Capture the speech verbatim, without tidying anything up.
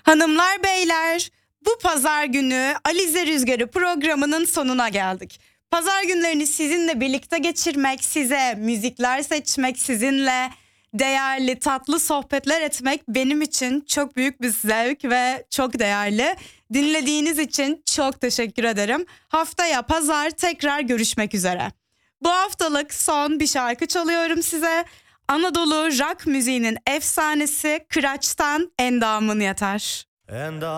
Hanımlar beyler, bu pazar günü Alize Rüzgarı programının sonuna geldik. Pazar günlerini sizinle birlikte geçirmek, size müzikler seçmek, sizinle değerli tatlı sohbetler etmek benim için çok büyük bir zevk ve çok değerli. Dinlediğiniz için çok teşekkür ederim. Haftaya pazar tekrar görüşmek üzere. Bu haftalık son bir şarkı çalıyorum size. Anadolu rock müziğinin efsanesi Kıraç'tan Endamın Yeter. And